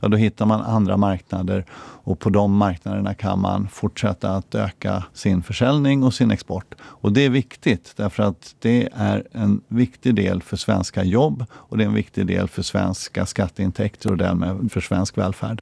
ja, då hittar man andra marknader och på de marknaderna kan man fortsätta att öka sin försäljning och sin export. Och det är viktigt därför att det är en viktig del för svenska jobb och det är en viktig del för svenska skatteintäkter och därmed för svensk välfärd.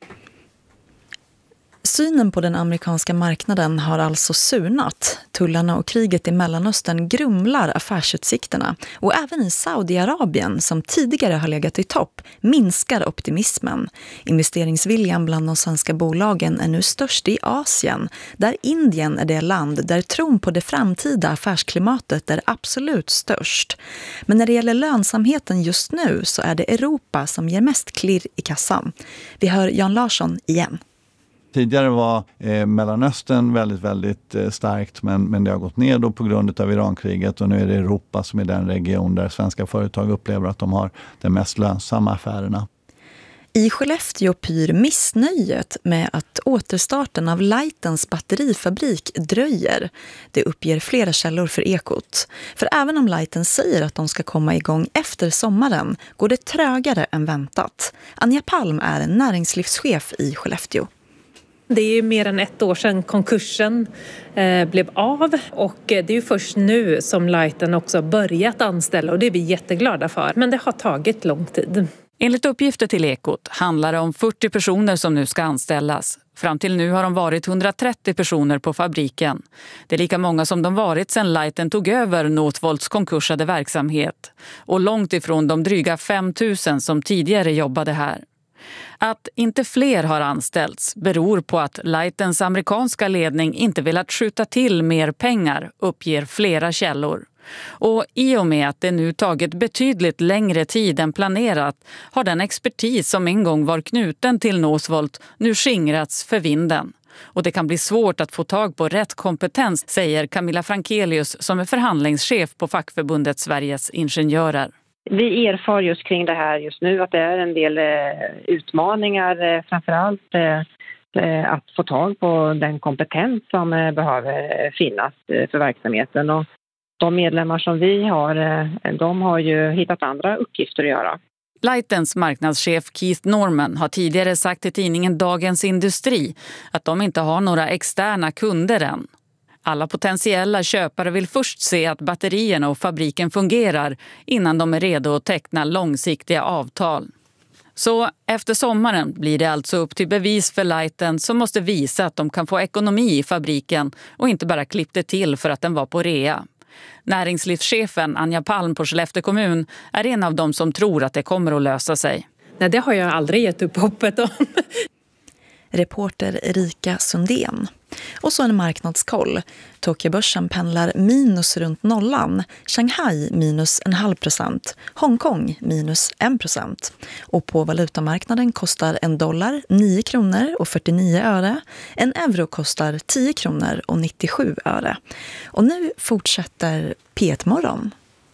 Synen på den amerikanska marknaden har alltså surnat. Tullarna och kriget i Mellanöstern grumlar affärsutsikterna. Och även i Saudiarabien, som tidigare har legat i topp, minskar optimismen. Investeringsviljan bland de svenska bolagen är nu störst i Asien, där Indien är det land där tron på det framtida affärsklimatet är absolut störst. Men när det gäller lönsamheten just nu så är det Europa som ger mest klirr i kassan. Vi hör Jan Larsson igen. Tidigare var Mellanöstern väldigt starkt men det har gått ner då på grund av Irankriget och nu är det Europa som är den region där svenska företag upplever att de har de mest lönsamma affärerna. I Skellefteå pyr missnöjet med att återstarten av Lightens batterifabrik dröjer. Det uppger flera källor för Ekot. För även om Lighten säger att de ska komma igång efter sommaren går det trögare än väntat. Anja Palm är en näringslivschef i Skellefteå. Det är ju mer än 1 år sedan konkursen blev av och det är ju först nu som Lighten också har börjat anställa och det är vi jätteglada för. Men det har tagit lång tid. Enligt uppgifter till Ekot handlar det om 40 personer som nu ska anställas. Fram till nu har de varit 130 personer på fabriken. Det är lika många som de varit sedan Lighten tog över Northvolts konkursade verksamhet. Och långt ifrån de dryga 5 000 som tidigare jobbade här. Att inte fler har anställts beror på att Lightens amerikanska ledning inte velat skjuta till mer pengar, uppger flera källor. Och i och med att det nu tagit betydligt längre tid än planerat har den expertis som en gång var knuten till Northvolt nu skingrats för vinden. Och det kan bli svårt att få tag på rätt kompetens, säger Camilla Frankelius som är förhandlingschef på fackförbundet Sveriges Ingenjörer. Vi erfar just kring det här just nu att det är en del utmaningar, framförallt att få tag på den kompetens som behöver finnas för verksamheten. Och de medlemmar som vi har, de har ju hittat andra uppgifter att göra. Lightens marknadschef Keith Norman har tidigare sagt till tidningen Dagens Industri att de inte har några externa kunder än. Alla potentiella köpare vill först se att batterierna och fabriken fungerar innan de är redo att teckna långsiktiga avtal. Så efter sommaren blir det alltså upp till bevis för Lighten som måste visa att de kan få ekonomi i fabriken och inte bara klippte till för att den var på rea. Näringslivschefen Anja Palm på Skellefteå kommun är en av dem som tror att det kommer att lösa sig. Nej, det har jag aldrig gett upp hoppet om. Reporter Erika Sundén. Och så en marknadskoll. Tokyobörsen pendlar minus runt nollan. Shanghai minus 0,5%. Hongkong minus 1%. Och på valutamarknaden kostar $1 9 kronor och 49 öre. En euro kostar 10 kronor och 97 öre. Och nu fortsätter P1-morgon.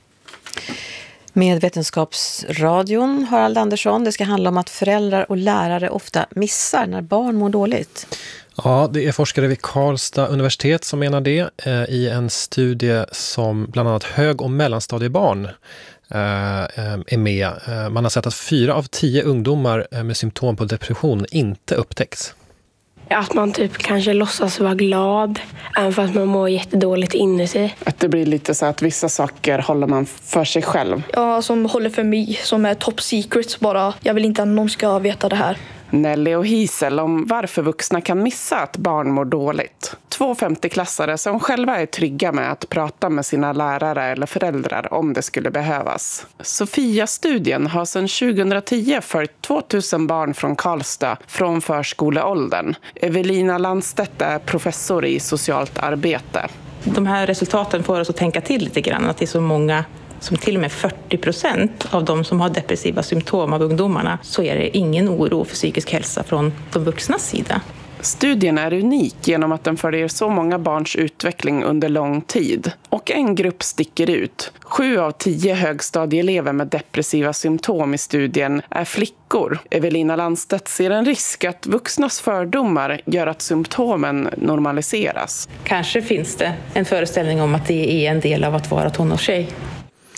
Med Vetenskapsradion Harald Andersson. Det ska handla om att föräldrar och lärare ofta missar när barn mår dåligt. Ja, det är forskare vid Karlstad universitet som menar det i en studie som bland annat hög- och mellanstadiebarn är med. Man har sett att 4 av 10 ungdomar med symptom på depression inte upptäcks. Att man typ kanske låtsas vara glad även fast man mår jättedåligt inuti. Att det blir lite så att vissa saker håller man för sig själv. Ja, som håller för mig, som är top secrets bara. Jag vill inte att någon ska veta det här. Nelly och Hisel om varför vuxna kan missa att barn mår dåligt. 2 50-klassare som själva är trygga med att prata med sina lärare eller föräldrar om det skulle behövas. Sofia-studien har sedan 2010 följt 2000 barn från Karlstad från förskoleåldern. Evelina Landstedt är professor i socialt arbete. De här resultaten får oss att tänka till lite grann, att det är så många som till och med 40% av de som har depressiva symptom av ungdomarna, så är det ingen oro för psykisk hälsa från de vuxnas sida. Studien är unik genom att den följer så många barns utveckling under lång tid. Och en grupp sticker ut. 7 av 10 högstadieelever med depressiva symptom i studien är flickor. Evelina Landstedt ser en risk att vuxnas fördomar gör att symptomen normaliseras. Kanske finns det en föreställning om att det är en del av att vara tonårstjej.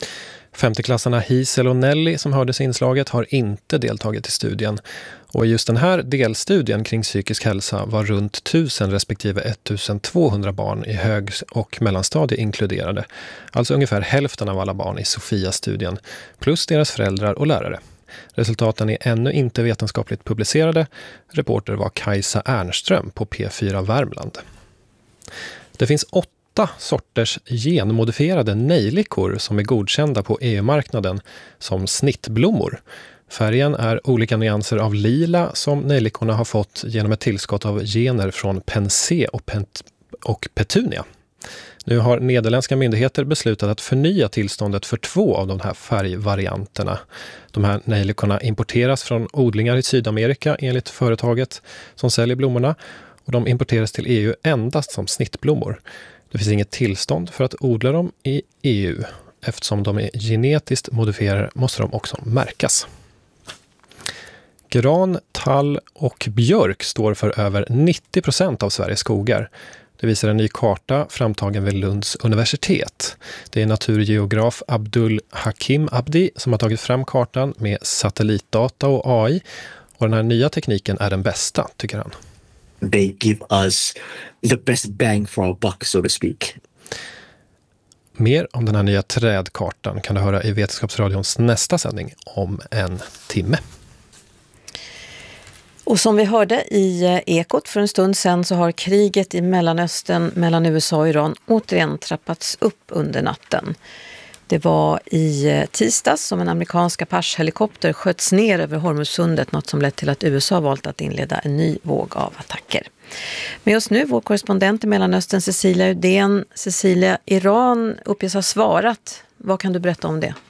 50-klassarna Hisel och Nelly som hördes i inslaget har inte deltagit i studien. Och i just den här delstudien kring psykisk hälsa var runt 1000 respektive 1200 barn i hög- och mellanstadie inkluderade. Alltså ungefär hälften av alla barn i Sofia-studien, plus deras föräldrar och lärare. Resultaten är ännu inte vetenskapligt publicerade. Reporter var Kajsa Ernström på P4 Värmland. Det finns 8 sorters genmodifierade nejlikor som är godkända på EU-marknaden som snittblommor. Färgen är olika nyanser av lila som nejlikorna har fått genom ett tillskott av gener från pensé och petunia. Nu har nederländska myndigheter beslutat att förnya tillståndet för 2 av de här färgvarianterna. De här nejlikorna importeras från odlingar i Sydamerika enligt företaget som säljer blommorna, och de importeras till EU endast som snittblommor. Det finns inget tillstånd för att odla dem i EU. Eftersom de är genetiskt modifierade måste de också märkas. Gran, tall och björk står för över 90% av Sveriges skogar. Det visar en ny karta framtagen vid Lunds universitet. Det är naturgeograf Abdul Hakim Abdi som har tagit fram kartan med satellitdata och AI. Och den här nya tekniken är den bästa, tycker han. They give us the best bang for our buck, so to speak. Mer om den här nya trädkartan kan du höra i Vetenskapsradions nästa sändning om en timme. Och som vi hörde i Ekot för en stund sedan så har kriget i Mellanöstern mellan USA och Iran återigen trappats upp under natten. Det var i tisdags som en amerikansk Apache-helikopter sköts ner över Hormuzsundet, något som lett till att USA valt att inleda en ny våg av attacker. Men just nu vår korrespondent i Mellanöstern Cecilia Udén. Cecilia, Iran uppges ha svarat. Vad kan du berätta om det?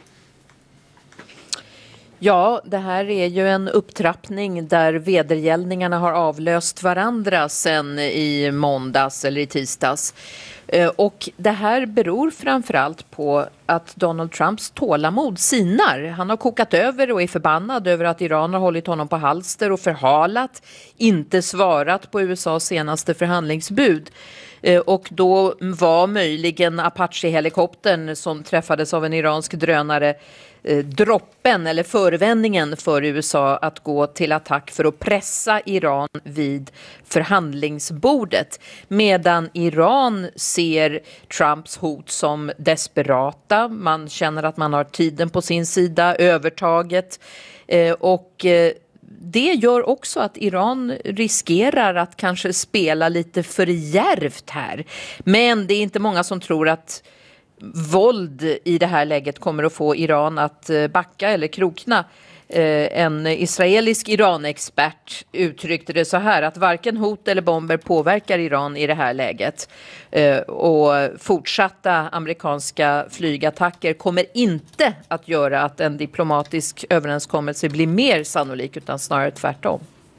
Ja, det här är ju en upptrappning där vedergällningarna har avlöst varandra sen i måndags eller i tisdags. Och det här beror framförallt på att Donald Trumps tålamod sinar. Han har kokat över och är förbannad över att Iran har hållit honom på halster och förhalat, inte svarat på USAs senaste förhandlingsbud. Och då var möjligen Apache-helikoptern som träffades av en iransk drönare droppen eller förevändningen för USA att gå till attack för att pressa Iran vid förhandlingsbordet. Medan Iran ser Trumps hot som desperata. Man känner att man har tiden på sin sida, övertaget. Och det gör också att Iran riskerar att kanske spela lite för djärvt här. Men det är inte många som tror att våld i det här läget kommer att få Iran att backa eller krokna. En israelisk Iran-expert uttryckte det så här, att varken hot eller bomber påverkar Iran i det här läget. Och fortsatta amerikanska flygattacker kommer inte att göra att en diplomatisk överenskommelse blir mer sannolik, utan snarare tvärtom.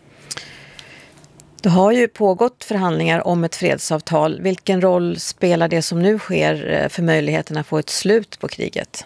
Det har ju pågått förhandlingar om ett fredsavtal. Vilken roll spelar det som nu sker för möjligheten att få ett slut på kriget?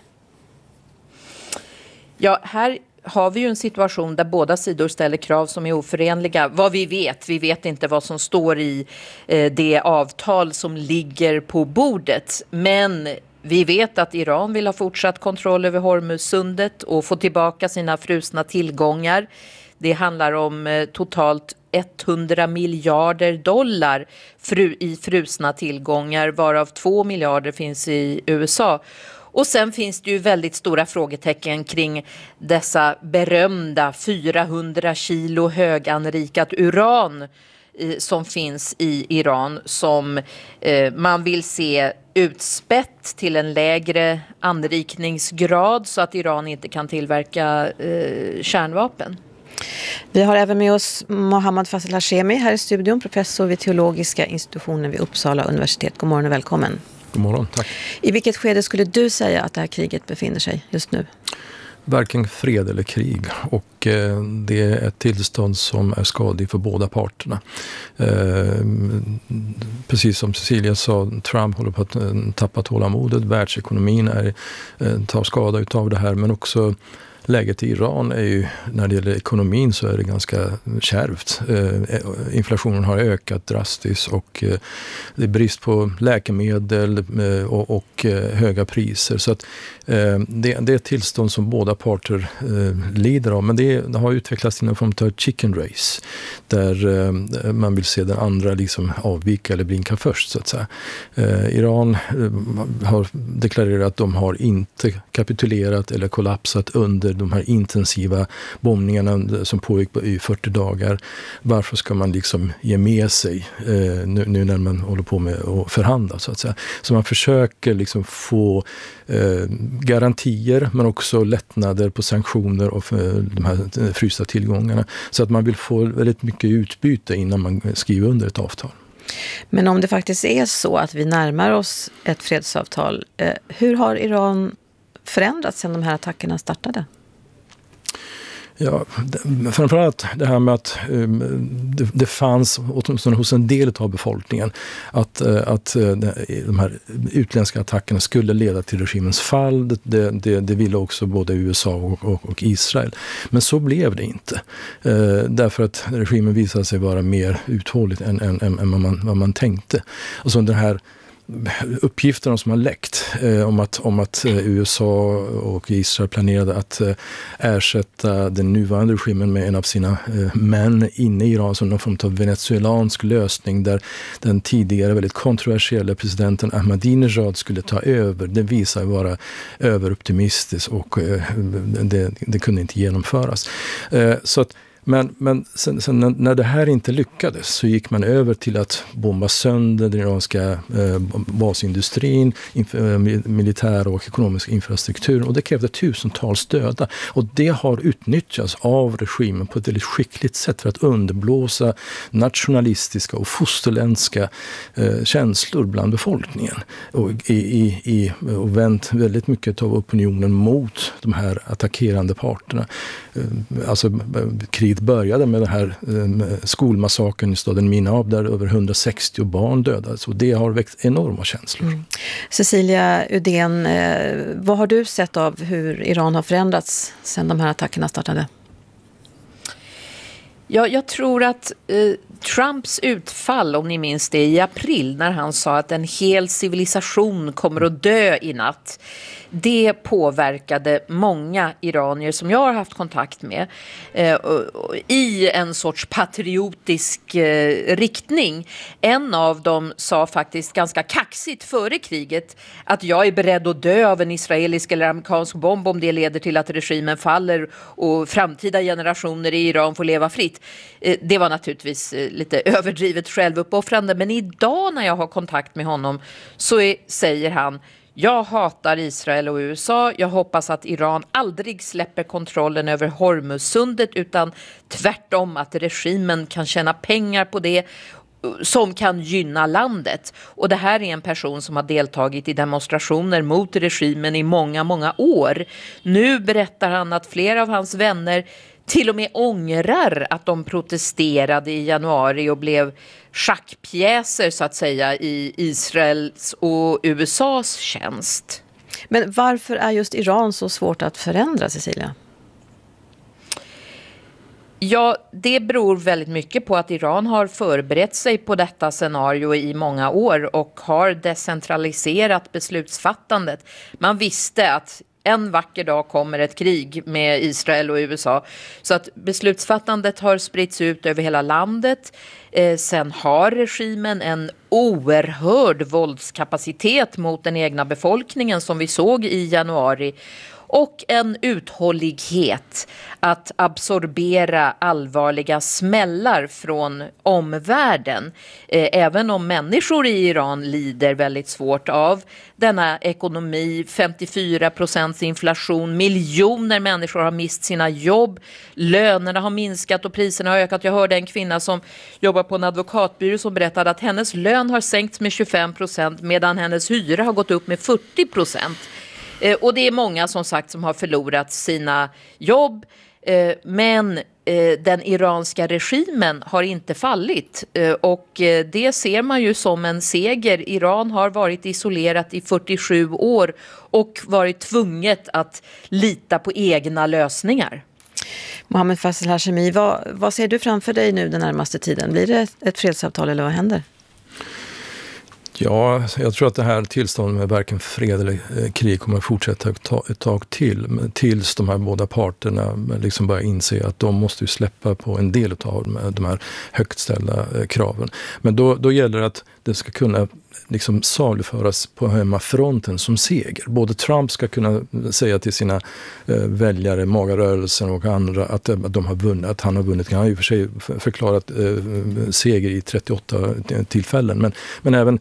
Ja, här har vi ju en situation där båda sidor ställer krav som är oförenliga. Vad vi vet inte vad som står i det avtal som ligger på bordet. Men vi vet att Iran vill ha fortsatt kontroll över Hormuzsundet och få tillbaka sina frusna tillgångar. Det handlar om totalt 100 miljarder dollar i frusna tillgångar, varav 2 miljarder finns i USA. Och sen finns det ju väldigt stora frågetecken kring dessa berömda 400 kilo höganrikat uran som finns i Iran, som man vill se utspätt till en lägre anrikningsgrad så att Iran inte kan tillverka kärnvapen. Vi har även med oss Mohammad Fasil Hashemi här i studion, professor vid teologiska institutionen vid Uppsala universitet. God morgon och välkommen. God morgon, tack. I vilket skede skulle du säga att det här kriget befinner sig just nu? Varken fred eller krig, och det är ett tillstånd som är skadligt för båda parterna. Precis som Cecilia sa, Trump håller på att tappa tålamodet, världsekonomin tar skada utav det här, men också läget i Iran är ju, när det gäller ekonomin så är det ganska kärvt. Inflationen har ökat drastiskt och det är brist på läkemedel och höga priser. Så att det är ett tillstånd som båda parter lider av. Men det har utvecklats inom form av chicken race, där man vill se den andra liksom avvika eller blinka först, så att säga. Iran har deklarerat att de har inte kapitulerat eller kollapsat under de här intensiva bombningarna som pågick i 40 dagar. Varför ska man liksom ge med sig nu när man håller på med att förhandla, så att säga. Så man försöker liksom få garantier men också lättnader på sanktioner och de här frysta tillgångarna. Så att man vill få väldigt mycket utbyte innan man skriver under ett avtal. Men om det faktiskt är så att vi närmar oss ett fredsavtal, hur har Iran förändrats sedan de här attackerna startade? Ja, framförallt det här med att det fanns, åtminstone hos en del av befolkningen, att de här utländska attackerna skulle leda till regimens fall. Det ville också både USA och Israel. Men så blev det inte. Därför att regimen visade sig vara mer uthållig än vad man tänkte. Och så den här uppgifterna som har läckt om att USA och Israel planerade att ersätta den nuvarande regimen med en av sina män inne i Iran som någon form av venezuelansk lösning, där den tidigare väldigt kontroversiella presidenten Ahmadinejad skulle ta över. Det visar vara överoptimistiskt och det kunde inte genomföras. Så att Men sen när det här inte lyckades så gick man över till att bomba sönder den iranska basindustrin, militär och ekonomisk infrastruktur, och det krävde tusentals döda. Och det har utnyttjats av regimen på ett väldigt skickligt sätt för att underblåsa nationalistiska och fosterländska känslor bland befolkningen. Och vänt väldigt mycket av opinionen mot de här attackerande parterna. Alltså kriget började med den här skolmassakern i staden Minab där över 160 barn dödades, och det har väckt enorma känslor. Cecilia Uddén, vad har du sett av hur Iran har förändrats sedan de här attackerna startade? Ja, jag tror att Trumps utfall, om ni minns det, i april när han sa att en hel civilisation kommer att dö i natt, det påverkade många iranier som jag har haft kontakt med i en sorts patriotisk riktning. En av dem sa faktiskt ganska kaxigt före kriget att jag är beredd att dö av en israelisk eller amerikansk bomb om det leder till att regimen faller och framtida generationer i Iran får leva fritt. Det var naturligtvis lite överdrivet självuppoffrande, men idag när jag har kontakt med honom så säger han: jag hatar Israel och USA. Jag hoppas att Iran aldrig släpper kontrollen över Hormuzsundet, utan tvärtom att regimen kan tjäna pengar på det som kan gynna landet. Och det här är en person som har deltagit i demonstrationer mot regimen i många, många år. Nu berättar han att flera av hans vänner till och med ångrar att de protesterade i januari och blev schackpjäser så att säga i Israels och USAs tjänst. Men varför är just Iran så svårt att förändra, Cecilia? Ja, det beror väldigt mycket på att Iran har förberett sig på detta scenario i många år och har decentraliserat beslutsfattandet. Man visste att en vacker dag kommer ett krig med Israel och USA. Så att beslutsfattandet har spritts ut över hela landet. Sen har regimen en oerhörd våldskapacitet mot den egna befolkningen som vi såg i januari. Och en uthållighet att absorbera allvarliga smällar från omvärlden. Även om människor i Iran lider väldigt svårt av denna ekonomi, 54% inflation, miljoner människor har mist sina jobb, lönerna har minskat och priserna har ökat. Jag hörde en kvinna som jobbar på en advokatbyrå som berättade att hennes lön har sänkts med 25% medan hennes hyra har gått upp med 40%. Och det är många som sagt som har förlorat sina jobb, men den iranska regimen har inte fallit och det ser man ju som en seger. Iran har varit isolerat i 47 år och varit tvunget att lita på egna lösningar. Mohammed Faisal Hashemi, vad ser du framför dig nu den närmaste tiden? Blir det ett fredsavtal eller vad händer? Ja, jag tror att det här tillståndet med varken fred eller krig kommer att fortsätta ett tag till. Tills de här båda parterna liksom börjar inse att de måste ju släppa på en del av de här högt ställda kraven. Men då gäller det att det ska kunna liksom saluföras på hemmafronten som seger. Både Trump ska kunna säga till sina väljare, magarörelsen och andra att de har vunnit, att han har vunnit. Han har ju för sig förklarat seger i 38 tillfällen. Men även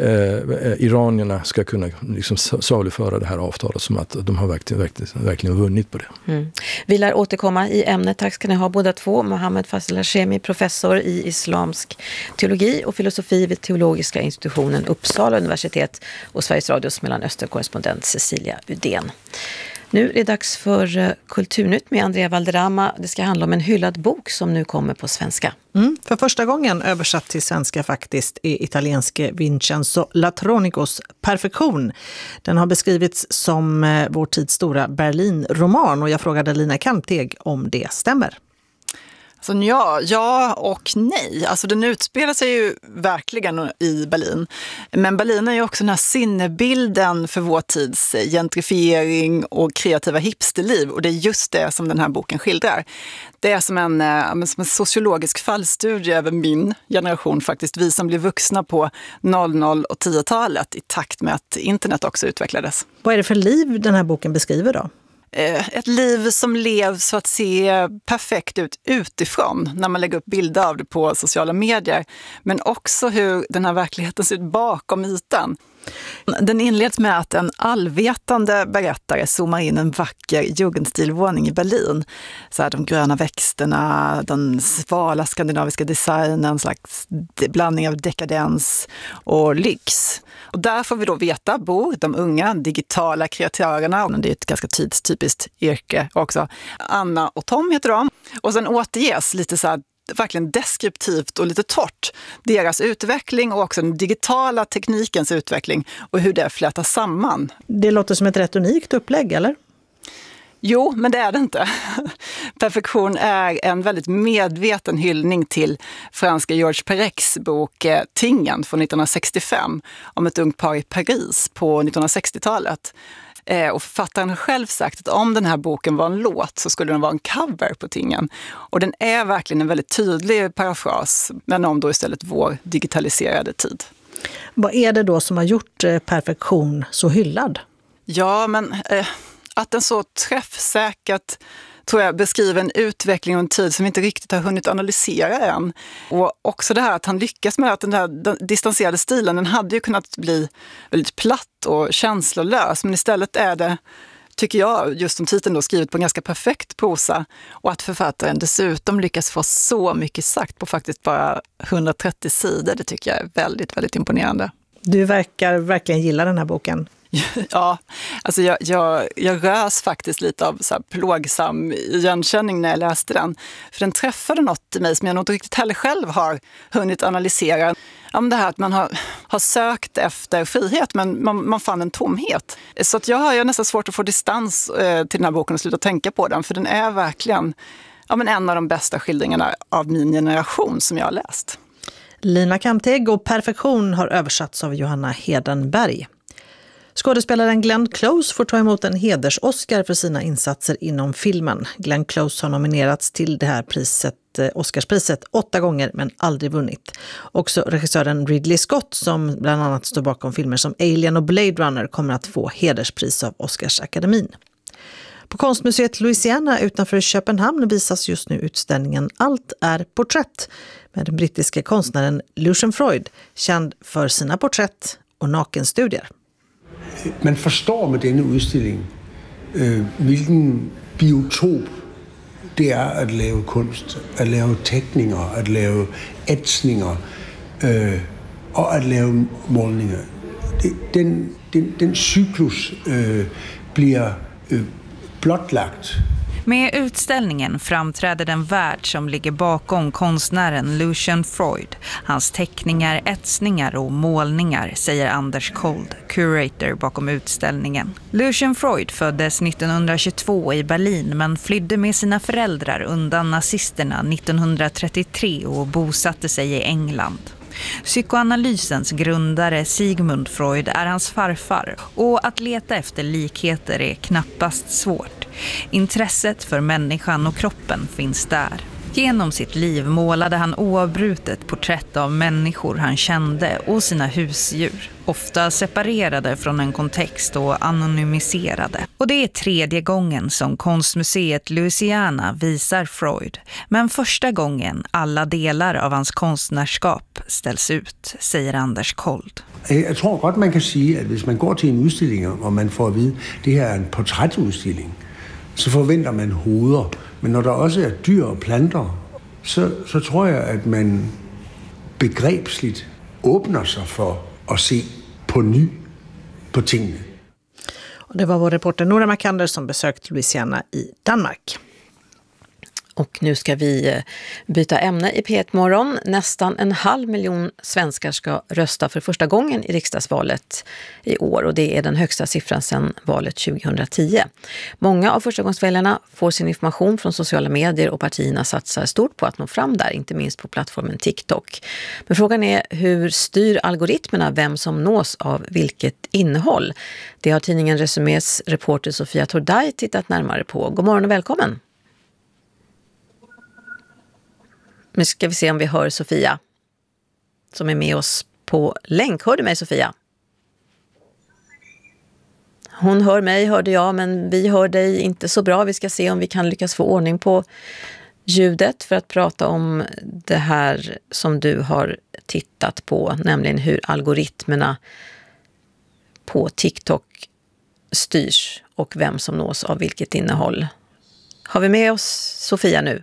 iranierna ska kunna liksom saluföra det här avtalet som att de har verkligen vunnit på det. Mm. Vi lär återkomma i ämnet. Tack ska ni ha båda två. Mohammed Faisal Hashemi, professor i islamsk teologi och filosofi vid Teologiska institutionen Uppsala universitet, och Sveriges Radios Mellanöstern-korrespondent Cecilia Udén. Nu är det dags för Kulturnytt med Andrea Valderrama. Det ska handla om en hyllad bok som nu kommer på svenska. För första gången översatt till svenska faktiskt är italienske Vincenzo Latronicos Perfektion. Den har beskrivits som vår tids stora Berlin-roman, och jag frågade Lina Kamteg om det stämmer. Så ja och nej. Alltså den utspelar sig ju verkligen i Berlin. Men Berlin är ju också den här sinnebilden för vår tids gentrifiering och kreativa hipsterliv. Och det är just det som den här boken skildrar. Det är som en sociologisk fallstudie över min generation faktiskt. Vi som blev vuxna på 00- och 10-talet i takt med att internet också utvecklades. Vad är det för liv den här boken beskriver då? Ett liv som levs så att se perfekt ut utifrån när man lägger upp bilder av det på sociala medier. Men också hur den här verkligheten ser ut bakom ytan. Den inleds med att en allvetande berättare zoomar in en vacker jugendstilvåning i Berlin. Så här, de gröna växterna, den svala skandinaviska designen, en slags blandning av dekadens och lyx. Och där får vi då veta bor de unga digitala kreatörerna, det är ett ganska typiskt yrke också. Anna och Tom heter de. Och sen återges lite så här verkligen deskriptivt och lite torrt deras utveckling och också den digitala teknikens utveckling och hur det flätar samman. Det låter som ett rätt unikt upplägg, eller? Jo, men det är det inte. Perfektion är en väldigt medveten hyllning till franska Georges Perec bok Tingen från 1965 om ett ungt par i Paris på 1960-talet. Och författaren har själv sagt att om den här boken var en låt så skulle den vara en cover på Tingen. Och den är verkligen en väldigt tydlig parafras, men om då istället vår digitaliserade tid. Vad är det då som har gjort Perfektion så hyllad? Ja, men att den så träffsäkert, tror jag, beskriver en utveckling och en tid som vi inte riktigt har hunnit analysera än. Och också det här att han lyckas med att den distanserade stilen, den hade ju kunnat bli väldigt platt och känslolös. Men istället är det, tycker jag, just som titeln då, skrivet på en ganska perfekt prosa. Och att författaren dessutom lyckas få så mycket sagt på faktiskt bara 130 sidor, det tycker jag är väldigt, väldigt imponerande. Du verkar verkligen gilla den här boken. Ja, alltså jag rös faktiskt lite av så här plågsam igenkänning när jag läste den. För den träffade något i mig som jag nog inte riktigt heller själv har hunnit analysera. Om det här att man har sökt efter frihet, men man fann en tomhet. Så att jag har nästan svårt att få distans till den här boken och sluta tänka på den. För den är verkligen en av de bästa skildringarna av min generation som jag har läst. Lina Kamteg och Perfektion har översatts av Johanna Hedenberg. Skådespelaren Glenn Close får ta emot en heders-Oscar för sina insatser inom filmen. Glenn Close har nominerats till det här priset, Oscarspriset, 8 gånger men aldrig vunnit. Också regissören Ridley Scott, som bland annat står bakom filmer som Alien och Blade Runner, kommer att få hederspris av Oscarsakademin. På Konstmuseet Louisiana utanför Köpenhamn visas just nu utställningen Allt är porträtt med den brittiska konstnären Lucian Freud, känd för sina porträtt och nakenstudier. Man förstår med denne udstilling, hvilken biotop det är att lave kunst, att lave teckningar, att lave etsningar och att lave målningar. Den cyklus blir blottlagt Med utställningen framträder den värld som ligger bakom konstnären Lucian Freud. Hans teckningar, etsningar och målningar, säger Anders Kold, curator bakom utställningen. Lucian Freud föddes 1922 i Berlin men flydde med sina föräldrar undan nazisterna 1933 och bosatte sig i England. Psykoanalysens grundare Sigmund Freud är hans farfar och att leta efter likheter är knappast svårt. Intresset för människan och kroppen finns där. Genom sitt liv målade han oavbrutet porträtt av människor han kände och sina husdjur. Ofta separerade från en kontext och anonymiserade. Och det är 3:e gången som konstmuseet Louisiana visar Freud. Men första gången alla delar av hans konstnärskap ställs ut, säger Anders Kold. Jag tror godt man kan säga att om man går till en utställning och man får att veta att det här är en porträttutställning, så förväntar man hoveder. Men när det också är dyr och planter, så tror jag att man begreppsligt öppnar sig för att se på ny på tingene. Och det var vår reporter Nora Makander som besökt Louisiana i Danmark. Och nu ska vi byta ämne i P1 Morgon. Nästan 500 000 svenskar ska rösta för första gången i riksdagsvalet i år. Och det är den högsta siffran sedan valet 2010. Många av förstagångsväljarna får sin information från sociala medier och partierna satsar stort på att nå fram där, inte minst på plattformen TikTok. Men frågan är, hur styr algoritmerna vem som nås av vilket innehåll? Det har tidningen Resumés reporter Sofia Tordaj tittat närmare på. God morgon och välkommen! Nu ska vi se om vi hör Sofia som är med oss på länk. Hör du mig, Sofia? Hon hör mig, hörde jag, men vi hör dig inte så bra. Vi ska se om vi kan lyckas få ordning på ljudet för att prata om det här som du har tittat på, nämligen hur algoritmerna på TikTok styrs och vem som nås av vilket innehåll. Har vi med oss Sofia nu?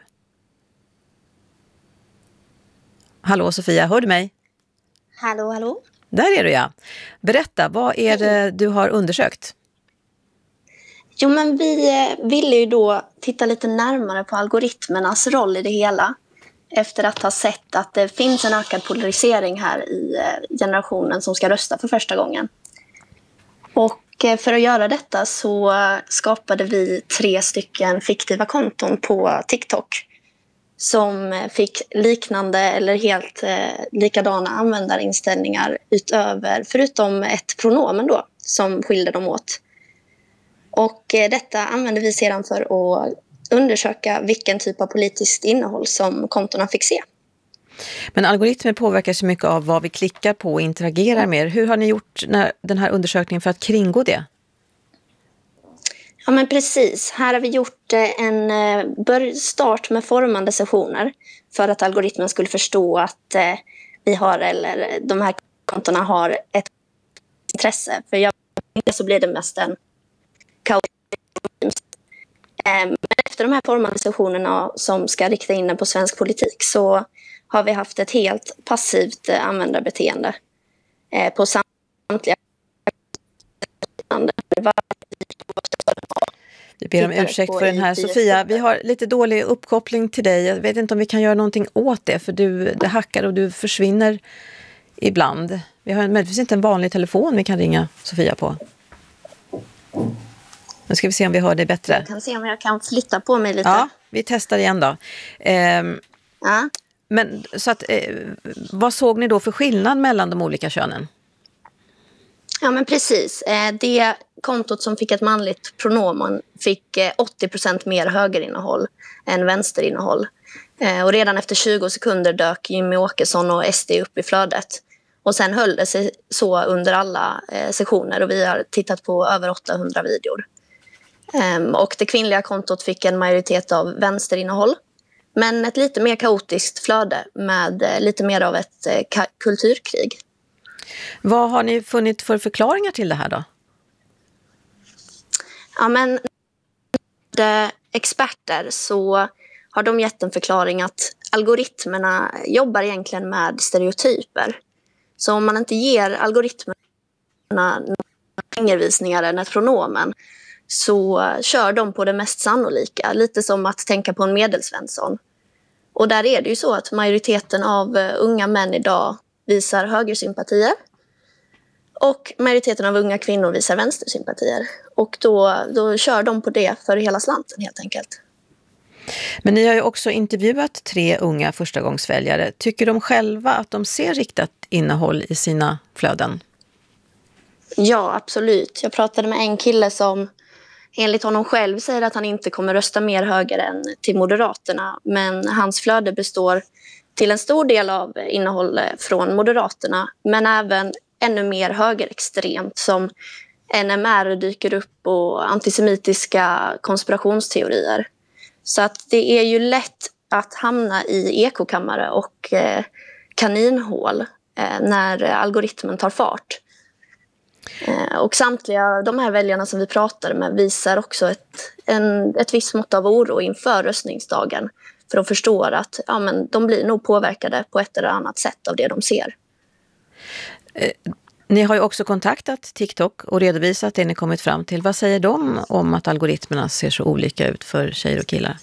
Hallå Sofia, hör du mig? Hallå, hallå. Där är du, ja. Berätta, vad är det du har undersökt? Jo, men vi ville ju då titta lite närmare på algoritmernas roll i det hela. Efter att ha sett att det finns en ökad polarisering här i generationen som ska rösta för första gången. Och för att göra detta så skapade vi 3 stycken fiktiva konton på TikTok som fick liknande eller helt likadana användarinställningar förutom ett pronomen då som skilde dem åt. Och detta använde vi sedan för att undersöka vilken typ av politiskt innehåll som kontona fick se. Men algoritmer påverkar så mycket av vad vi klickar på och interagerar med. Hur har ni gjort den här undersökningen för att kringgå det? Ja, men precis. Här har vi gjort en start med formande sessioner för att algoritmen skulle förstå att vi har, eller de här kontona har ett intresse. För så blir det mest en kaotisk. Men efter de här formande sessionerna som ska rikta in på svensk politik så har vi haft ett helt passivt användarbeteende på samtliga. Vi ber om ursäkt för den här, Sofia. Vi har lite dålig uppkoppling till dig. Jag vet inte om vi kan göra någonting åt det, för det hackar och du försvinner ibland. Vi har möjligtvis inte en vanlig telefon vi kan ringa Sofia på. Nu ska vi se om vi hör det bättre. Jag kan se om jag kan flytta på mig lite. Ja, vi testar igen då. Ja. Men så att, vad såg ni då för skillnad mellan de olika könen? Ja, men precis. Det kontot som fick ett manligt pronomen fick 80% mer högerinnehåll än vänsterinnehåll. Och redan efter 20 sekunder dök Jimmy Åkesson och SD upp i flödet. Och sen höll det sig så under alla sessioner och vi har tittat på över 800 videor. Och det kvinnliga kontot fick en majoritet av vänsterinnehåll. Men ett lite mer kaotiskt flöde med lite mer av ett kulturkrig. Vad har ni funnit för förklaringar till det här då? Ja, men experter så har de gett en förklaring att algoritmerna jobbar egentligen med stereotyper. Så om man inte ger algoritmerna fingervisningar än ett pronomen så kör de på det mest sannolika. Lite som att tänka på en Medelsvensson. Och där är det ju så att majoriteten av unga män idag visar högersympatier. Och majoriteten av unga kvinnor visar vänstersympatier. Och då kör de på det för hela slanten helt enkelt. Men ni har ju också intervjuat 3 unga förstagångsväljare. Tycker de själva att de ser riktat innehåll i sina flöden? Ja, absolut. Jag pratade med en kille som enligt honom själv säger att han inte kommer rösta mer höger än till Moderaterna. Men hans flöde består till en stor del av innehåll från Moderaterna. Men även ännu mer högerextremt som NMR dyker upp och antisemitiska konspirationsteorier. Så att det är ju lätt att hamna i ekokammare och kaninhål när algoritmen tar fart. Och samtliga de här väljarna som vi pratade med visar också ett visst mått av oro inför röstningsdagen. För de förstår att de blir nog påverkade på ett eller annat sätt av det de ser. Ni har ju också kontaktat TikTok och redovisat det ni kommit fram till. Vad säger de om att algoritmerna ser så olika ut för tjejer och killar?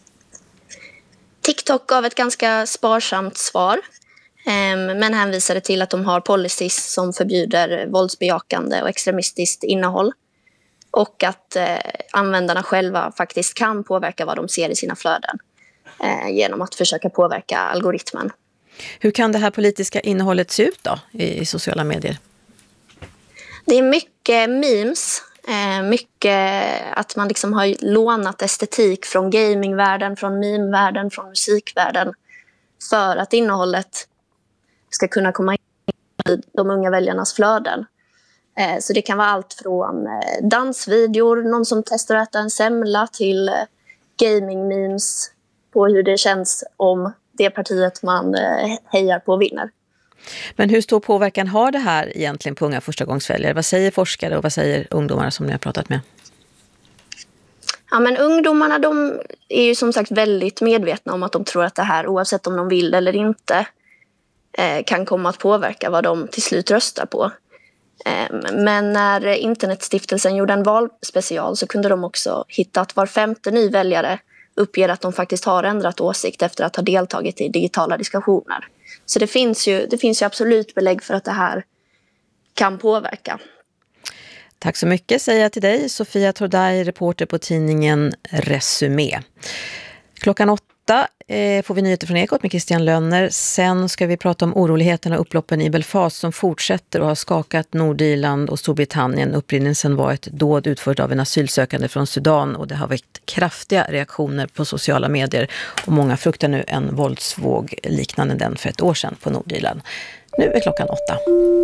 TikTok gav ett ganska sparsamt svar. Men hänvisade till att de har policies som förbjuder våldsbejakande och extremistiskt innehåll. Och att användarna själva faktiskt kan påverka vad de ser i sina flöden. Genom att försöka påverka algoritmen. Hur kan det här politiska innehållet se ut då i sociala medier? Det är mycket memes. Mycket att man liksom har lånat estetik från gamingvärlden, från memevärlden, från musikvärlden. För att innehållet ska kunna komma in i de unga väljarnas flöden. Så det kan vara allt från dansvideor, någon som testar att äta en semla, till gaming-memes på hur det känns om det partiet man hejar på vinner. Men hur stor påverkan har det här egentligen på unga förstagångsväljare? Vad säger forskare och vad säger ungdomar som ni har pratat med? Ja, men ungdomarna de är ju som sagt väldigt medvetna om att de tror att det här, oavsett om de vill eller inte, kan komma att påverka vad de till slut röstar på. Men när Internetstiftelsen gjorde en valspecial så kunde de också hitta att var 5:e ny väljare uppger att de faktiskt har ändrat åsikt efter att ha deltagit i digitala diskussioner. Så det finns ju absolut belägg för att det här kan påverka. Tack så mycket säger jag till dig, Sofia Tordaj, reporter på tidningen Resumé. 8:00 får vi nyheter från Ekot med Christian Lönner. Sen ska vi prata om oroligheterna och upploppen i Belfast som fortsätter och har skakat Nordirland och Storbritannien. Upprinnelsen var ett dåd utfört av en asylsökande från Sudan och det har väckt kraftiga reaktioner på sociala medier. Och många fruktar nu en våldsvåg liknande den för ett år sedan på Nordirland. Nu är 8:00.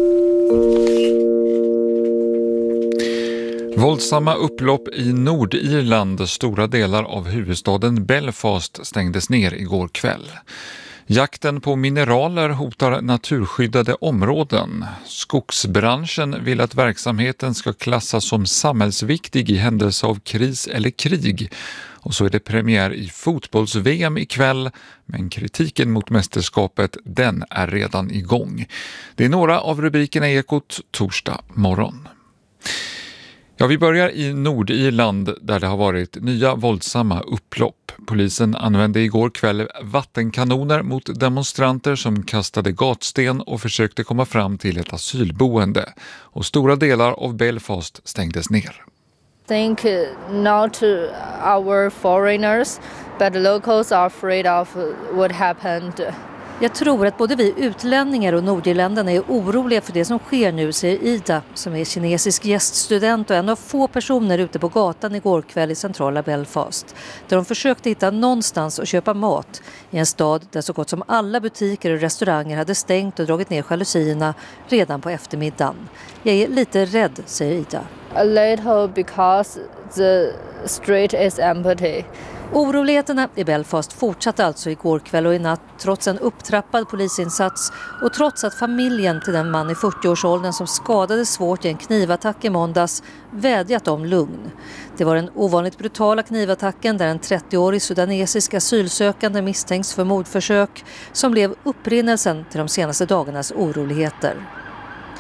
Våldsamma upplopp i Nordirland. Stora delar av huvudstaden Belfast stängdes ner igår kväll. Jakten på mineraler hotar naturskyddade områden. Skogsbranschen vill att verksamheten ska klassas som samhällsviktig i händelse av kris eller krig. Och så är det premiär i fotbolls-VM ikväll, men kritiken mot mästerskapet, den är redan igång. Det är några av rubrikerna i Ekot torsdag morgon. Ja, vi börjar i Nordirland där det har varit nya våldsamma upplopp. Polisen använde igår kväll vattenkanoner mot demonstranter som kastade gatsten och försökte komma fram till ett asylboende. Och stora delar av Belfast stängdes ner. I think not our foreigners, but locals are afraid of what happened. Jag tror att både vi utlänningar och nordirländarna är oroliga för det som sker nu, säger Ida, som är kinesisk gäststudent och en av få personer ute på gatan igår kväll i centrala Belfast. Där de försökte hitta någonstans att köpa mat i en stad där så gott som alla butiker och restauranger hade stängt och dragit ner jalusierna redan på eftermiddagen. Jag är lite rädd, säger Ida. A little because the street is empty. Oroligheterna i Belfast fortsatte alltså igår kväll och i natt trots en upptrappad polisinsats och trots att familjen till den man i 40-årsåldern som skadades svårt i en knivattack i måndags vädjat om lugn. Det var den ovanligt brutala knivattacken där en 30-årig sudanesisk asylsökande misstänks för mordförsök som blev upprinnelsen till de senaste dagarnas oroligheter.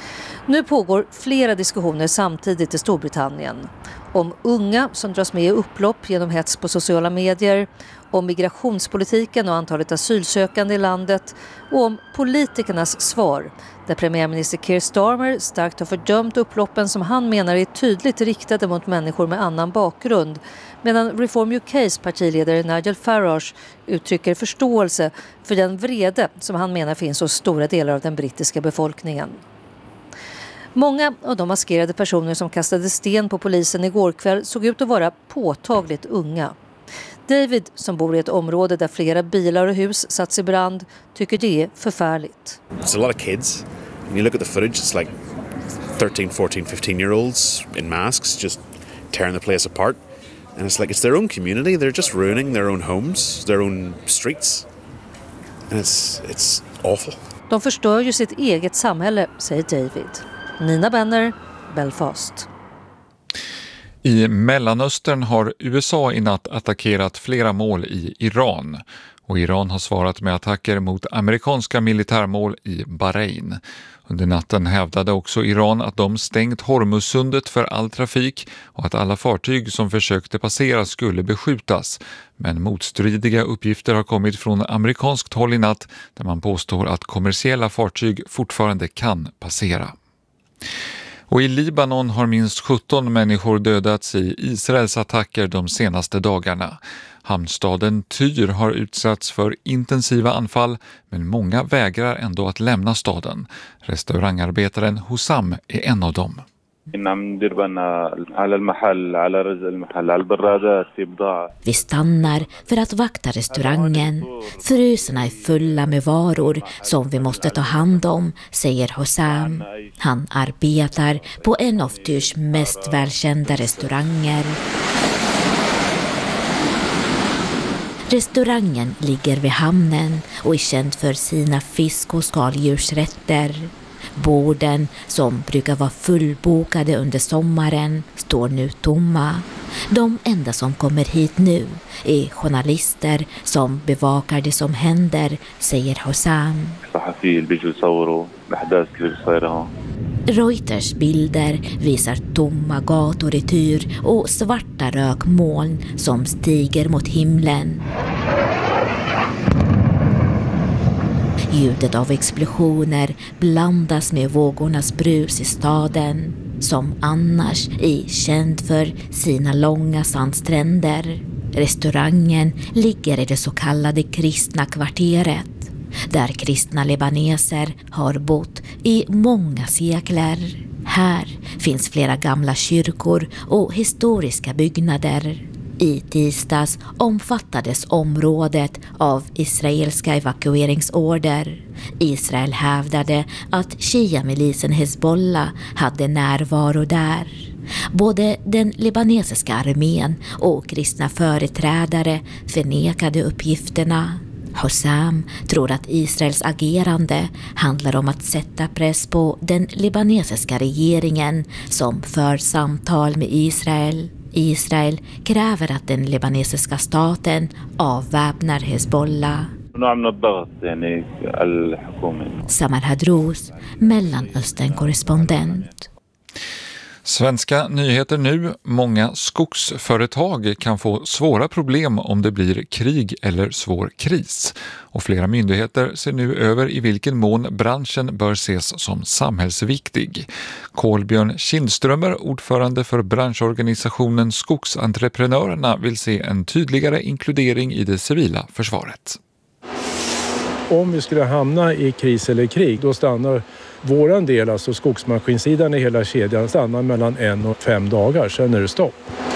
Nu pågår flera diskussioner samtidigt i Storbritannien. Om unga som dras med i upplopp genom hets på sociala medier, om migrationspolitiken och antalet asylsökande i landet och om politikernas svar, där premiärminister Keir Starmer starkt har fördömt upploppen som han menar är tydligt riktade mot människor med annan bakgrund, medan Reform UKs partiledare Nigel Farage uttrycker förståelse för den vrede som han menar finns hos stora delar av den brittiska befolkningen. Många av de maskerade personer som kastade sten på polisen igår kväll såg ut att vara påtagligt unga. David, som bor i ett område där flera bilar och hus satts i brand, tycker det är förfärligt. It's a lot of kids. When you look at the footage, it's like 13, 14, 15-year-olds in masks just tearing the place apart. And it's like it's their own community. They're just ruining their own homes, their own streets. And it's awful. De förstör ju sitt eget samhälle, säger David. Nina Benner, Belfast. I Mellanöstern har USA i natt attackerat flera mål i Iran. Och Iran har svarat med attacker mot amerikanska militärmål i Bahrain. Under natten hävdade också Iran att de stängt Hormuzsundet för all trafik och att alla fartyg som försökte passera skulle beskjutas. Men motstridiga uppgifter har kommit från amerikanskt håll i natt där man påstår att kommersiella fartyg fortfarande kan passera. Och i Libanon har minst 17 människor dödats i Israels attacker de senaste dagarna. Hamnstaden Tyr har utsatts för intensiva anfall, men många vägrar ändå att lämna staden. Restaurangarbetaren Hussam är en av dem. Vi stannar för att vakta restaurangen. Frysarna är fulla med varor som vi måste ta hand om, säger Hussam. Han arbetar på en av Tyrs mest välkända restauranger. Restaurangen ligger vid hamnen och är känd för sina fisk- och skaldjursrätter. Borden, som brukar vara fullbokade under sommaren, står nu tomma. De enda som kommer hit nu är journalister som bevakar det som händer, säger Hussam. Reuters bilder visar tomma gator i Tyr och svarta rökmoln som stiger mot himlen. Ljudet av explosioner blandas med vågornas brus i staden, som annars är känd för sina långa sandstränder. Restaurangen ligger i det så kallade kristna kvarteret, där kristna libaneser har bott i många sekler. Här finns flera gamla kyrkor och historiska byggnader. I tisdags omfattades området av israeliska evakueringsorder. Israel hävdade att Shia-milisen Hezbollah hade närvaro där. Både den libanesiska armén och kristna företrädare förnekade uppgifterna. Hussam tror att Israels agerande handlar om att sätta press på den libanesiska regeringen som för samtal med Israel. Israel kräver att den libanesiska staten avväpnar Hezbollah. Samar Hadrous, Mellanöstern-korrespondent. Svenska nyheter nu. Många skogsföretag kan få svåra problem om det blir krig eller svår kris. Och flera myndigheter ser nu över i vilken mån branschen bör ses som samhällsviktig. Kolbjörn Kindströmer, ordförande för branschorganisationen Skogsentreprenörerna, vill se en tydligare inkludering i det civila försvaret. Om vi skulle hamna i kris eller krig, då stannar våran del, alltså skogsmaskinsidan i hela kedjan, stannar mellan 1 och 5 dagar, sen är det stopp.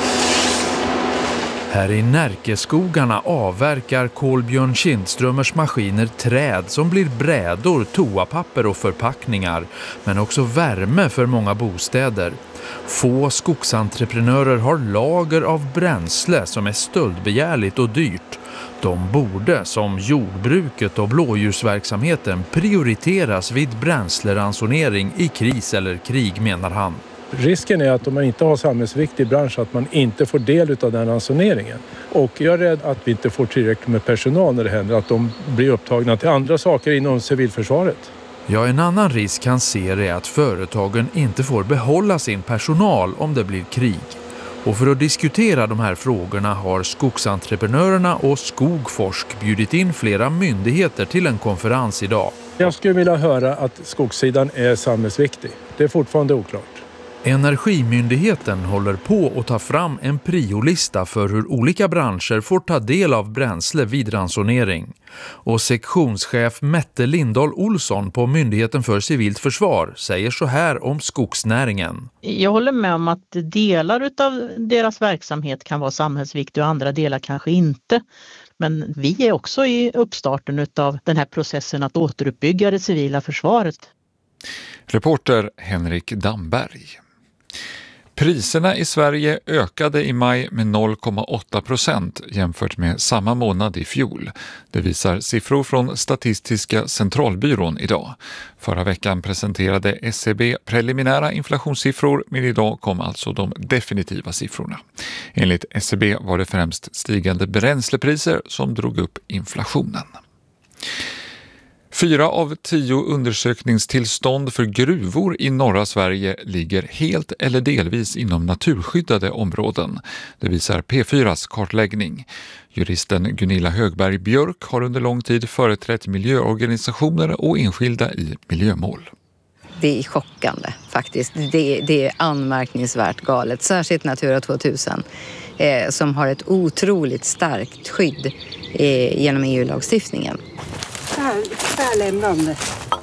Här i Närkeskogarna avverkar Kolbjörn Kindströmers maskiner träd som blir brädor, toapapper och förpackningar, men också värme för många bostäder. Få skogsentreprenörer har lager av bränsle som är stöldbegärligt och dyrt. De borde, som jordbruket och blåljusverksamheten, prioriteras vid bränsleransonering i kris eller krig, menar han. Risken är att om man inte har samhällsviktig bransch att man inte får del av den ransoneringen. Och jag är rädd att vi inte får tillräckligt med personal när det händer, att de blir upptagna till andra saker inom civilförsvaret. Ja, en annan risk han ser är att företagen inte får behålla sin personal om det blir krig. Och för att diskutera de här frågorna har Skogsentreprenörerna och Skogforsk bjudit in flera myndigheter till en konferens idag. Jag skulle vilja höra att skogssidan är samhällsviktig. Det är fortfarande oklart. Energimyndigheten håller på att ta fram en priolista för hur olika branscher får ta del av bränsle vid ransonering. Och sektionschef Mette Lindahl Olsson på Myndigheten för civilt försvar säger så här om skogsnäringen. Jag håller med om att delar av deras verksamhet kan vara samhällsviktig och andra delar kanske inte. Men vi är också i uppstarten av den här processen att återuppbygga det civila försvaret. Reporter Henrik Damberg. Priserna i Sverige ökade i maj med 0,8% jämfört med samma månad i fjol. Det visar siffror från Statistiska centralbyrån idag. Förra veckan presenterade SCB preliminära inflationssiffror, men idag kom alltså de definitiva siffrorna. Enligt SCB var det främst stigande bränslepriser som drog upp inflationen. 4 av 10 undersökningstillstånd för gruvor i norra Sverige ligger helt eller delvis inom naturskyddade områden. Det visar P4s kartläggning. Juristen Gunilla Högberg Björk har under lång tid företrätt miljöorganisationer och enskilda i miljömål. Det är chockande faktiskt. Det är anmärkningsvärt galet. Särskilt Natura 2000 som har ett otroligt starkt skydd genom EU-lagstiftningen. Här lämnar det.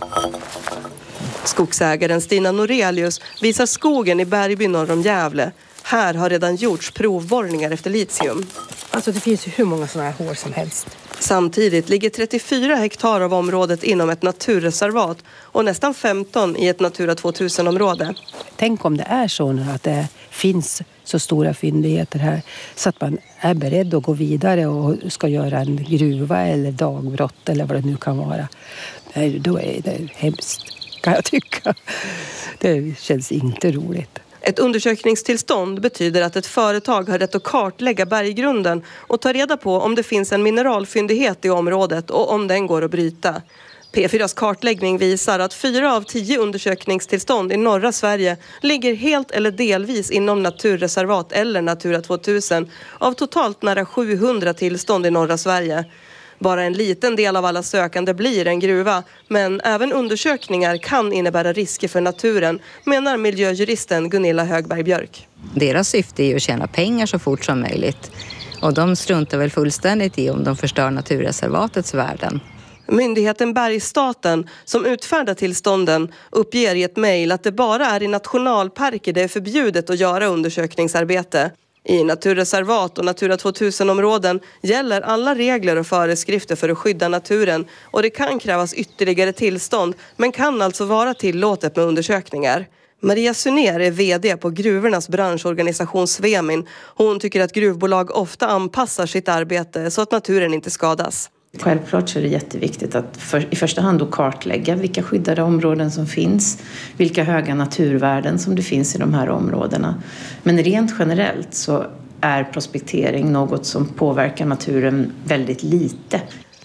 Skogsägaren Stina Norelius visar skogen i Bergby norr om Gävle. Här har redan gjorts provborrningar efter litium. Alltså det finns ju hur många sådana här hål som helst. Samtidigt ligger 34 hektar av området inom ett naturreservat och nästan 15 i ett Natura 2000-område. Tänk om det är så nu att det finns så stora fyndigheter här så att man är beredd att gå vidare och ska göra en gruva eller dagbrott eller vad det nu kan vara. Då är det hemskt, kan jag tycka. Det känns inte roligt. Ett undersökningstillstånd betyder att ett företag har rätt att kartlägga berggrunden och ta reda på om det finns en mineralfyndighet i området och om den går att bryta. P4s kartläggning visar att 4 av 10 undersökningstillstånd i norra Sverige ligger helt eller delvis inom naturreservat eller Natura 2000 av totalt nära 700 tillstånd i norra Sverige. Bara en liten del av alla sökande blir en gruva, men även undersökningar kan innebära risker för naturen, menar miljöjuristen Gunilla Högberg Björk. Deras syfte är ju att tjäna pengar så fort som möjligt. Och de struntar väl fullständigt i om de förstör naturreservatets värden. Myndigheten Bergsstaten som utfärdar tillstånden uppger i ett mejl att det bara är i nationalparker det är förbjudet att göra undersökningsarbete. I naturreservat och Natura 2000-områden gäller alla regler och föreskrifter för att skydda naturen och det kan krävas ytterligare tillstånd men kan alltså vara tillåtet med undersökningar. Maria Sunér är vd på gruvornas branschorganisation Svemin. Hon tycker att gruvbolag ofta anpassar sitt arbete så att naturen inte skadas. Självklart så är det jätteviktigt att i första hand då kartlägga vilka skyddade områden som finns, vilka höga naturvärden som det finns i de här områdena. Men rent generellt så är prospektering något som påverkar naturen väldigt lite.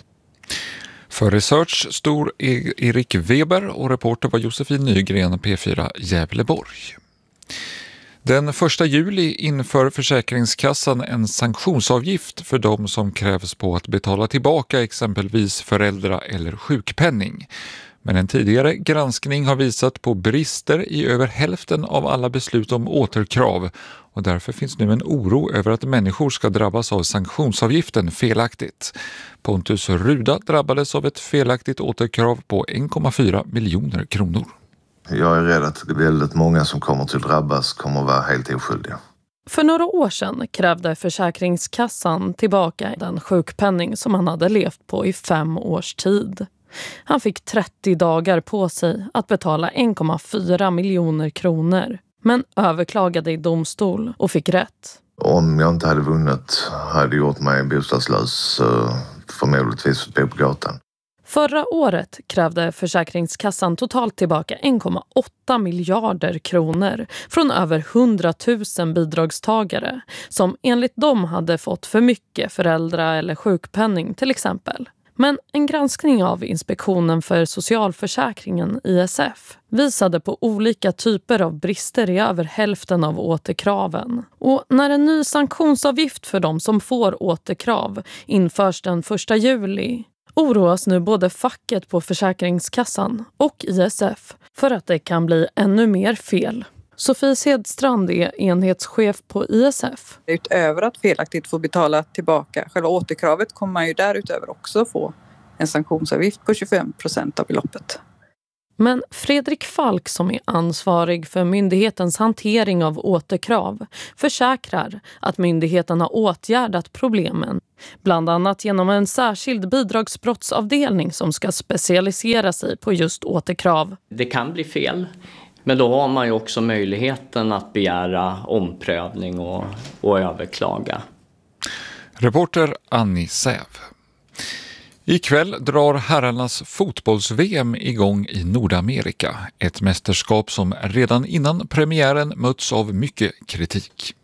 För Research stod Erik Weber och reporter var Josefin Nygren, P4 Gävleborg. Den 1 juli inför Försäkringskassan en sanktionsavgift för de som krävs på att betala tillbaka exempelvis föräldra- eller sjukpenning. Men en tidigare granskning har visat på brister i över hälften av alla beslut om återkrav och därför finns nu en oro över att människor ska drabbas av sanktionsavgiften felaktigt. Pontus Ruda drabbades av ett felaktigt återkrav på 1,4 miljoner kronor. Jag är rädd att väldigt många som kommer till drabbas kommer att vara helt oskyldiga. För några år sedan krävde Försäkringskassan tillbaka den sjukpenning som han hade levt på i 5 års tid. Han fick 30 dagar på sig att betala 1,4 miljoner kronor, men överklagade i domstol och fick rätt. Om jag inte hade vunnit hade gjort mig bostadslös, förmodligtvis bo på gatan. Förra året krävde Försäkringskassan totalt tillbaka 1,8 miljarder kronor från över 100 000 bidragstagare som enligt dem hade fått för mycket föräldra- eller sjukpenning till exempel. Men en granskning av Inspektionen för socialförsäkringen, ISF, visade på olika typer av brister i över hälften av återkraven. Och när en ny sanktionsavgift för de som får återkrav införs den 1 juli oroas nu både facket på Försäkringskassan och ISF för att det kan bli ännu mer fel. Sofie Sedstrand är enhetschef på ISF. Utöver att felaktigt få betala tillbaka själva återkravet kommer man ju därutöver också få en sanktionsavgift på 25% av beloppet. Men Fredrik Falk, som är ansvarig för myndighetens hantering av återkrav, försäkrar att myndigheten har åtgärdat problemen. Bland annat genom en särskild bidragsbrottsavdelning som ska specialisera sig på just återkrav. Det kan bli fel. Men då har man ju också möjligheten att begära omprövning och överklaga. Reporter Annie Säv. Ikväll drar herrarnas fotbolls-VM igång i Nordamerika. Ett mästerskap som redan innan premiären möts av mycket kritik.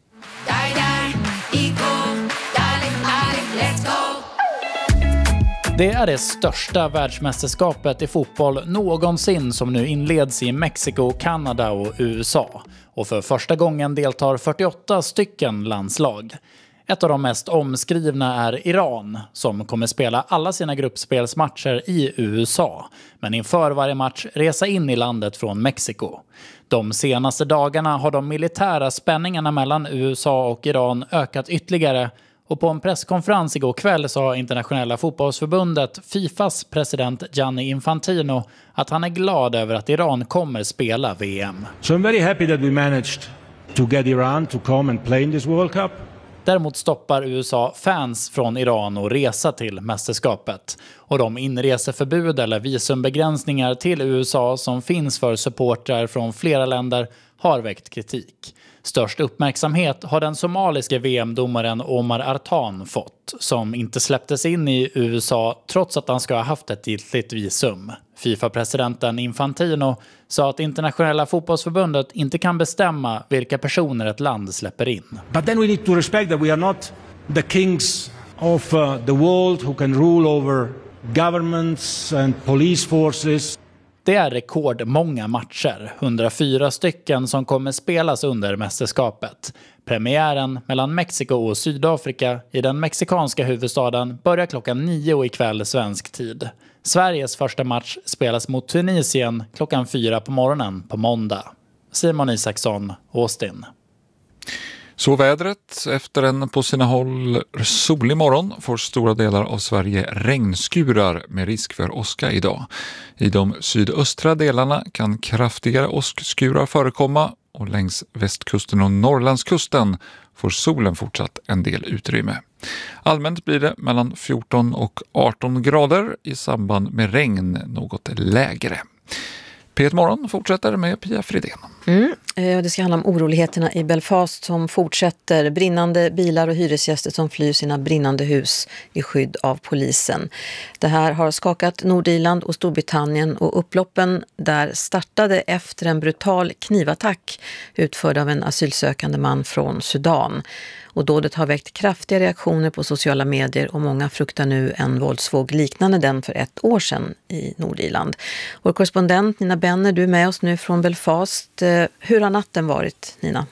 Det är det största världsmästerskapet i fotboll någonsin som nu inleds i Mexiko, Kanada och USA. Och för första gången deltar 48 stycken landslag. Ett av de mest omskrivna är Iran, som kommer spela alla sina gruppspelsmatcher i USA, men inför varje match resa in i landet från Mexiko. De senaste dagarna har de militära spänningarna mellan USA och Iran ökat ytterligare, och på en presskonferens igår kväll sa Internationella fotbollsförbundet FIFAs president Gianni Infantino att han är glad över att Iran kommer spela VM. So I'm very happy that we managed to get Iran to come and play in this World Cup. Däremot stoppar USA fans från Iran att resa till mästerskapet. Och de inreseförbud eller visumbegränsningar till USA som finns för supportrar från flera länder har väckt kritik. Störst uppmärksamhet har den somaliska VM-domaren Omar Artan fått, som inte släpptes in i USA trots att han ska ha haft ett giltigt visum. FIFA-presidenten Infantino sa att Internationella fotbollsförbundet inte kan bestämma vilka personer ett land släpper in. But then we need to respect that we are not the kings of the world who can rule over governments and police forces. Det är rekordmånga matcher, 104 stycken som kommer spelas under mästerskapet. Premiären mellan Mexiko och Sydafrika i den mexikanska huvudstaden börjar klockan 9 ikväll svensk tid. Sveriges första match spelas mot Tunisien klockan 4 på morgonen på måndag. Simon Isaksson, Austin. Så vädret. Efter en på sina håll solig morgon får stora delar av Sverige regnskurar med risk för åska idag. I de sydöstra delarna kan kraftigare åskskurar förekomma och längs västkusten och Norrlandskusten får solen fortsatt en del utrymme. Allmänt blir det mellan 14 och 18 grader, i samband med regn något lägre. P1 Morgon fortsätter med Pia Fridén. Det ska handla om oroligheterna i Belfast som fortsätter. Brinnande bilar och hyresgäster som flyr sina brinnande hus i skydd av polisen. Det här har skakat Nordirland och Storbritannien, och upploppen där startade efter en brutal knivattack utförd av en asylsökande man från Sudan. Och dådet har väckt kraftiga reaktioner på sociala medier, och många fruktar nu en våldsvåg liknande den för 1 år sedan i Nordirland. Vår korrespondent Nina Benner, du är med oss nu från Belfast. Hur har natten varit, Nina?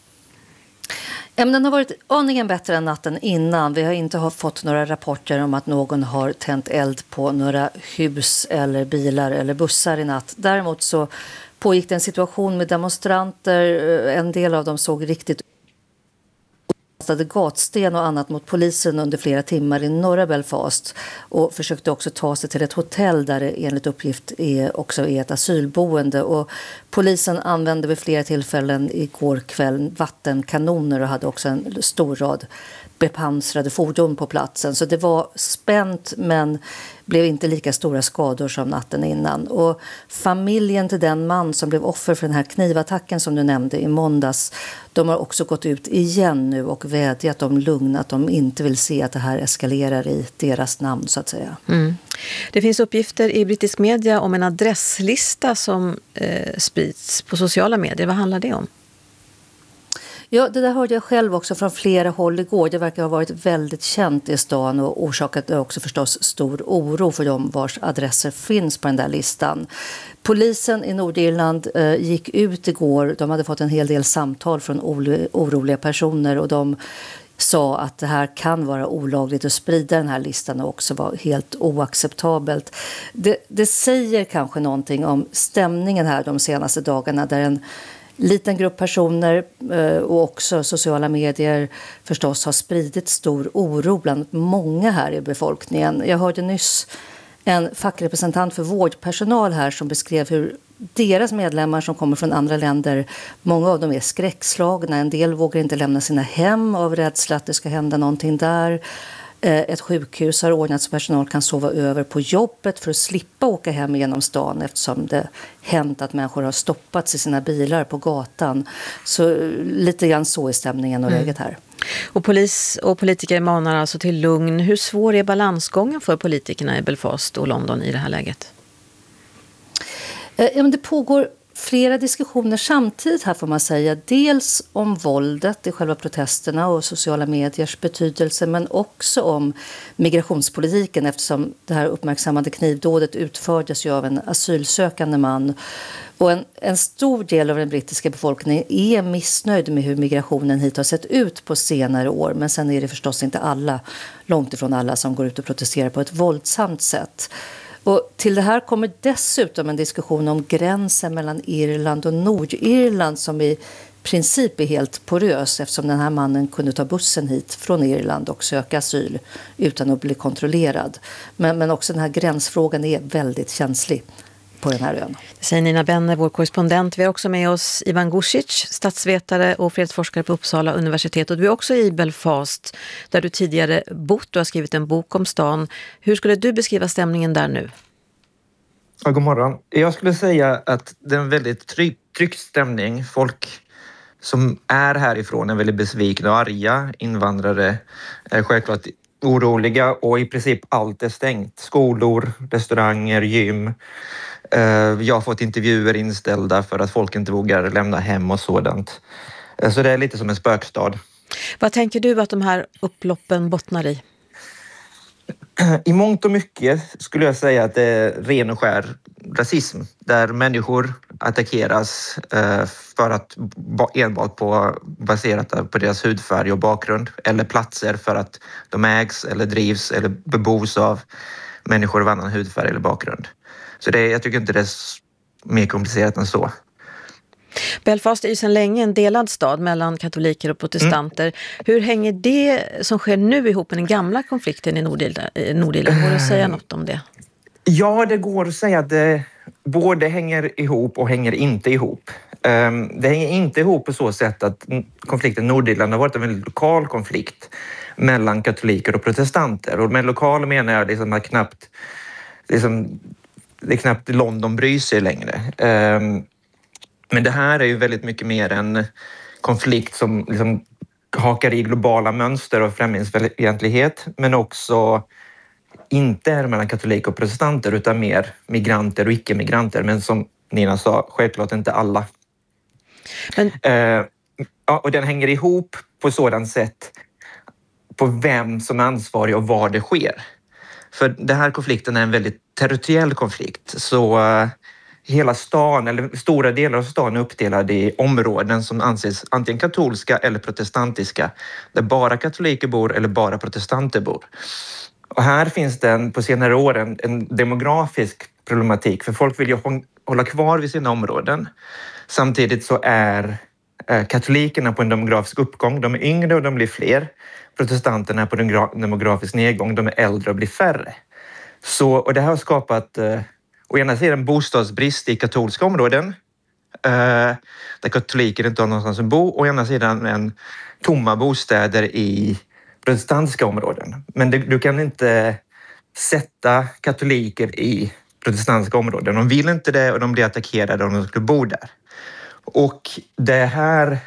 Den har varit aningen bättre än natten innan. Vi har inte fått några rapporter om att någon har tänt eld på några hus eller bilar eller bussar i natt. Däremot så pågick det en situation med demonstranter. En del av dem såg riktigt kastade gatsten och annat mot polisen under flera timmar i norra Belfast, och försökte också ta sig till ett hotell där det enligt uppgift också är ett asylboende. Och polisen använde vid flera tillfällen igår kväll vattenkanoner och hade också en stor rad bepansrade fordon på platsen. Så det var spänt, men blev inte lika stora skador som natten innan. Och familjen till den man som blev offer för den här knivattacken som du nämnde i måndags, de har också gått ut igen nu och vädjat om lugn, att de inte vill se att det här eskalerar i deras namn, så att säga. Det finns uppgifter i brittisk media om en adresslista som sprids på sociala medier. Vad handlar det om? Ja, det där hörde jag själv också från flera håll igår. Det verkar ha varit väldigt känt i stan och orsakat också förstås stor oro för de vars adresser finns på den där listan. Polisen i Nordirland gick ut igår. De hade fått en hel del samtal från oroliga personer och de sa att det här kan vara olagligt att sprida den här listan och också vara helt oacceptabelt. Det säger kanske någonting om stämningen här de senaste dagarna där en liten grupp personer och också sociala medier förstås har spridit stor oro bland många här i befolkningen. Jag hörde nyss en fackrepresentant för vårdpersonal här som beskrev hur deras medlemmar som kommer från andra länder, många av dem är skräckslagna. En del vågar inte lämna sina hem av rädsla att det ska hända någonting där. Ett sjukhus har ordnat så personal kan sova över på jobbet för att slippa åka hem genom stan eftersom det hänt att människor har stoppats i sina bilar på gatan. Så lite grann så är stämningen och läget här. Och polis och politiker manar alltså till lugn. Hur svår är balansgången för politikerna i Belfast och London i det här läget? Ja, men det pågår flera diskussioner samtidigt här får man säga. Dels om våldet i själva protesterna och sociala mediers betydelse men också om migrationspolitiken eftersom det här uppmärksammade knivdådet utfördes ju av en asylsökande man. Och en stor del av den brittiska befolkningen är missnöjd med hur migrationen hit har sett ut på senare år. Men sen är det förstås inte alla, långt ifrån alla som går ut och protesterar på ett våldsamt sätt. Och till det här kommer dessutom en diskussion om gränsen mellan Irland och Nordirland som i princip är helt porös eftersom den här mannen kunde ta bussen hit från Irland och söka asyl utan att bli kontrollerad. Men också den här gränsfrågan är väldigt känslig på den här ön. Det säger Nina Benner, vår korrespondent. Vi har också med oss Ivan Gusic, statsvetare och fredsforskare på Uppsala universitet. Och du är också i Belfast där du tidigare bott och har skrivit en bok om stan. Hur skulle du beskriva stämningen där nu? Ja, god morgon. Jag skulle säga att det är en väldigt tryckt stämning. Folk som är härifrån är väldigt besvikna och arga. Invandrare är självklart oroliga och i princip allt är stängt. Skolor, restauranger, gym. Jag har fått intervjuer inställda för att folk inte vågar lämna hem och sådant. Så det är lite som en spökstad. Vad tänker du att de här upploppen bottnar i? I mångt och mycket skulle jag säga att det är ren och skär rasism. Där människor attackeras för att enbart baserat på deras hudfärg och bakgrund. Eller platser för att de ägs eller drivs eller bebos av människor av annan hudfärg eller bakgrund. Så jag tycker inte det är mer komplicerat än så. Belfast är ju sedan länge en delad stad mellan katoliker och protestanter. Hur hänger det som sker nu ihop med den gamla konflikten i Nordirland? Går det att säga något om det? Ja, det går att säga att det både hänger ihop och hänger inte ihop. Det hänger inte ihop på så sätt att konflikten i Nordirland har varit en väldigt lokal konflikt mellan katoliker och protestanter. Och med lokal menar jag liksom att det är knappt London bryr sig längre. Men det här är ju väldigt mycket mer en konflikt som liksom hakar i globala mönster och främlingsfientlighet, men också inte är mellan katoliker och protestanter utan mer migranter och icke-migranter. Men som Nina sa, självklart inte alla. Men... och den hänger ihop på sådant sätt på vem som är ansvarig och var det sker. För den här konflikten är en väldigt territoriell konflikt. Så hela stan, eller stora delar av stan är uppdelade i områden som anses antingen katolska eller protestantiska. Där bara katoliker bor eller bara protestanter bor. Och här finns det på senare år en demografisk problematik. För folk vill ju hålla kvar vid sina områden. Samtidigt så är katolikerna på en demografisk uppgång. De är yngre och de blir fler. Protestanterna är på en demografisk nedgång. De är äldre och blir färre. Och det här har skapat å ena sidan bostadsbrist i katolska områden. Där katoliker inte har någonstans att bo. Och å ena sidan tomma bostäder i protestantiska områden. Men du kan inte sätta katoliker i protestantiska områden. De vill inte det och de blir attackerade om de skulle bo där. Och det här,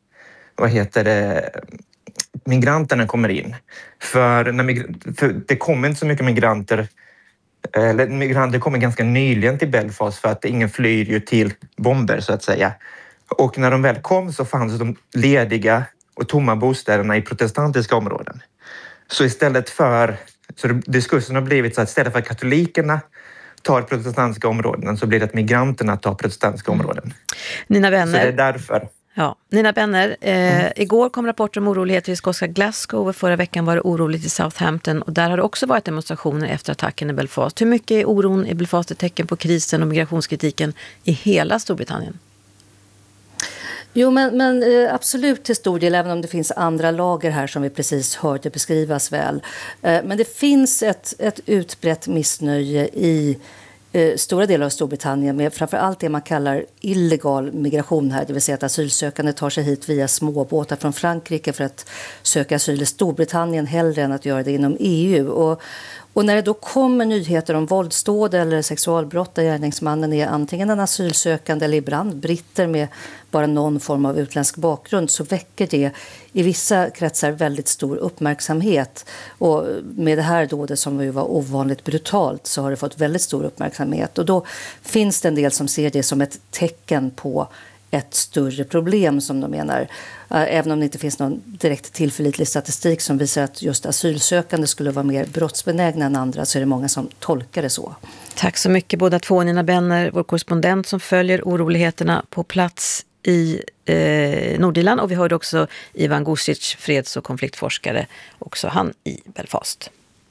migranterna kommer in. För det kommer inte så mycket migranter. Eller migranter kommer ganska nyligen till Belfast för att ingen flyr ju till bomber så att säga. Och när de väl kom så fanns de lediga och tomma bostäderna i protestantiska områden. Så diskursen har blivit så att istället för att katolikerna tar protestantiska områden så blir det att migranterna tar protestantiska områden. Nina Benner. Så det är därför. Ja, Nina Benner, igår kom rapporter om oroligheter i skotska Glasgow och förra veckan var det oroligt i Southampton och där har det också varit demonstrationer efter attacken i Belfast. Hur mycket är oron i Belfast ett tecken på krisen och migrationskritiken i hela Storbritannien? Jo, men absolut till stor del, även om det finns andra lager här som vi precis hörde beskrivas väl. Men det finns ett utbrett missnöje i stora delar av Storbritannien med framförallt det man kallar illegal migration här, det vill säga att asylsökande tar sig hit via småbåtar från Frankrike för att söka asyl i Storbritannien hellre än att göra det inom EU. Och när det då kommer nyheter om våldsdåd eller sexualbrott där gärningsmannen är antingen en asylsökande eller ibland britter med bara någon form av utländsk bakgrund så väcker det i vissa kretsar väldigt stor uppmärksamhet. Och med det här dådet som ju var ovanligt brutalt så har det fått väldigt stor uppmärksamhet. Och då finns det en del som ser det som ett tecken på ett större problem som de menar. Även om det inte finns någon direkt tillförlitlig statistik som visar att just asylsökande skulle vara mer brottsbenägna än andra så är det många som tolkar det så. Tack så mycket båda två. Nina Benner, vår korrespondent som följer oroligheterna på plats i Nordirland och vi hörde också Ivan Gusic, freds- och konfliktforskare, också han i Belfast.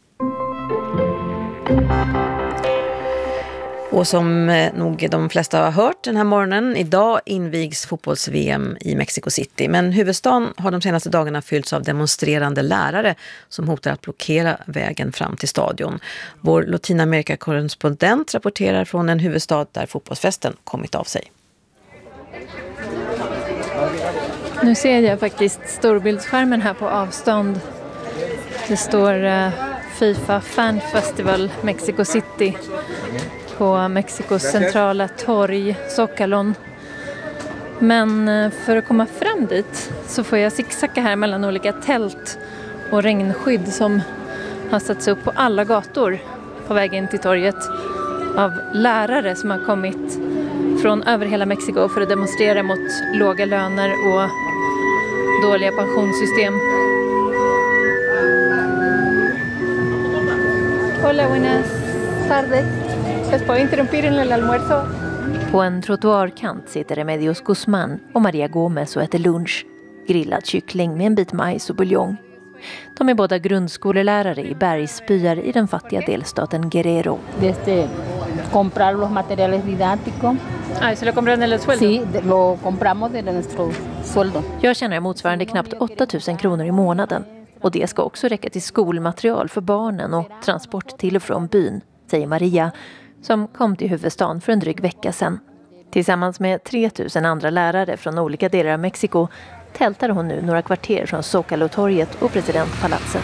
Och som nog de flesta har hört den här morgonen, idag invigs fotbolls-VM i Mexico City. Men huvudstaden har de senaste dagarna fyllts av demonstrerande lärare som hotar att blockera vägen fram till stadion. Vår Latinamerika-korrespondent rapporterar från en huvudstad där fotbollsfesten kommit av sig. Nu ser jag faktiskt storbildsskärmen här på avstånd. Det står FIFA Fan Festival Mexico City på Mexikos centrala torg, Zócalon. Men för att komma fram dit så får jag zigzacka här mellan olika tält och regnskydd som har satts upp på alla gator på vägen till torget av lärare som har kommit från över hela Mexiko för att demonstrera mot låga löner och dåliga pensionssystem. Hola, buenas tardes. ¿Les puedo interrumpir en el almuerzo? På en trottoarkant sitter Remedios Guzmán och Maria Gómez och äter lunch. Grillad kyckling med en bit majs och buljong. De är båda grundskolelärare i bergsbyar i den fattiga delstaten Guerrero. Desde comprar los materiales didácticos. ¿Se lo compran en el sueldo? Sí, lo compramos de nuestro sueldo. Jag tjänar motsvarande knappt 8 000 kronor i månaden. Och det ska också räcka till skolmaterial för barnen och transport till och från byn, säger Maria, som kom till huvudstaden för en dryg vecka sedan. Tillsammans med 3 000 andra lärare från olika delar av Mexiko tältar hon nu några kvarter från Zócalotorget och presidentpalatset.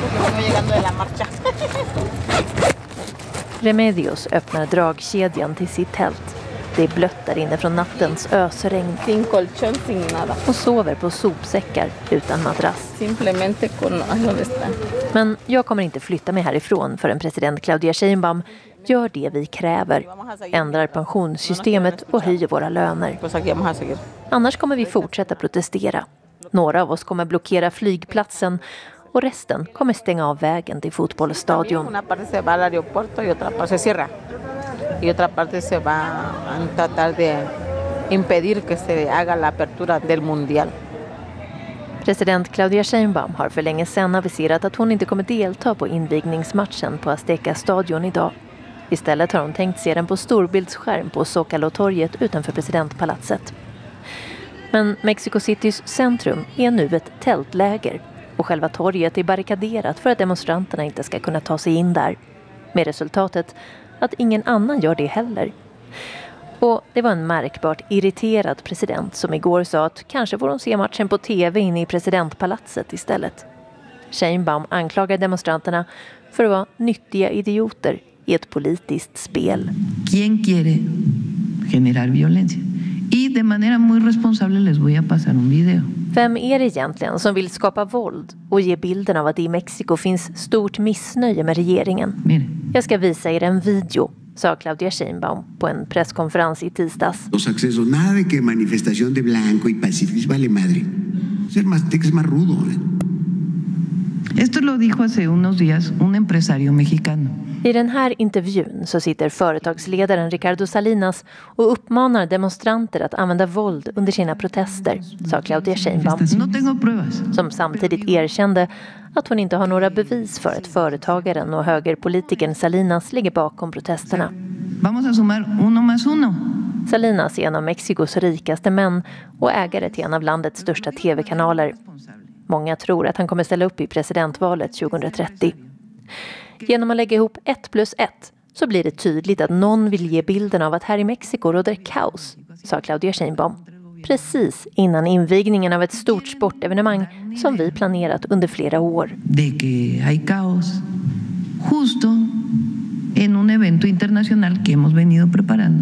Remedios öppnar dragkedjan till sitt tält. Det är blött där inne från nattens ösregn. Och sover på sopsäckar utan madrass. Men jag kommer inte flytta mig härifrån förrän president Claudia Sheinbaum gör det vi kräver. Ändrar pensionssystemet och höjer våra löner. Annars kommer vi fortsätta protestera. Några av oss kommer blockera flygplatsen och resten kommer stänga av vägen till fotbollsstadion. Y otra parte se va a tratar de impedir que se haga la apertura del mundial. President Claudia Sheinbaum har för länge sedan aviserat att hon inte kommer delta på invigningsmatchen på Azteca-stadion idag. Istället har hon tänkt se den på storbildsskärm på Zócalotorget utanför presidentpalatset. Men Mexico Citys centrum är nu ett tältläger och själva torget är barrikaderat för att demonstranterna inte ska kunna ta sig in där. Med resultatet att ingen annan gör det heller. Och det var en märkbart irriterad president som igår sa att kanske får hon se matchen på tv inne i presidentpalatset istället. Sheinbaum anklagar demonstranterna för att vara nyttiga idioter i ett politiskt spel. ¿Quién quiere generar violencia? Y de manera muy responsable les voy a pasar un video. Vem är det egentligen som vill skapa våld och ge bilden av att det i Mexiko finns stort missnöje med regeringen? Jag ska visa er en video sa Claudia Sheinbaum på en presskonferens i tisdags. Los accesos, nada de que manifestación de blanco y pacífico vale madre. Ser más rudo. Esto lo dijo hace unos días un empresario mexicano. I den här intervjun så sitter företagsledaren Ricardo Salinas och uppmanar demonstranter att använda våld under sina protester, sa Claudia Sheinbaum, som samtidigt erkände att hon inte har några bevis för att företagaren och högerpolitikern Salinas ligger bakom protesterna. Vamos a sumar uno más uno. Salinas är en av Mexikos rikaste män och ägare till en av landets största tv-kanaler. Många tror att han kommer ställa upp i presidentvalet 2030. Genom att lägga ihop 1+1 så blir det tydligt att någon vill ge bilden av att här i Mexiko råder kaos, sa Claudia Sheinbaum. Precis innan invigningen av ett stort sportevenemang som vi planerat under flera år. De que hay caos justo en un evento internacional que hemos venido preparando.